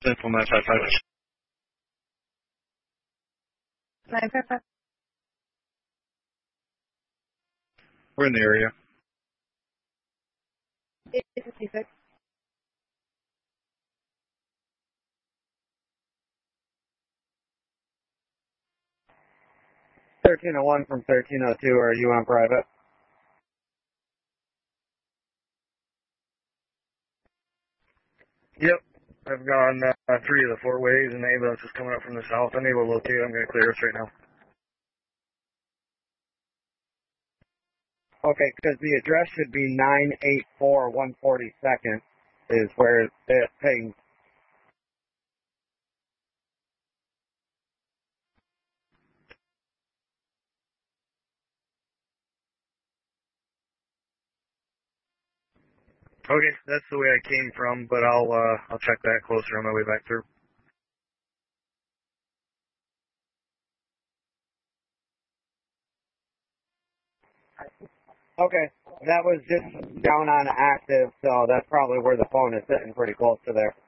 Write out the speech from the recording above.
Central 955. 955. We're in the area. 856. $1301 from 1302. Are you on private? Yep. I've gone 3 of the 4 ways, and the ambulance is coming up from the south. I'm able to locate it. I'm going to clear us right now. Okay, because the address should be 984 142nd is where it pings. Okay, that's the way I came from, but I'll check that closer on my way back through. Okay, that was just down on active, so that's probably where the phone is sitting pretty close to there.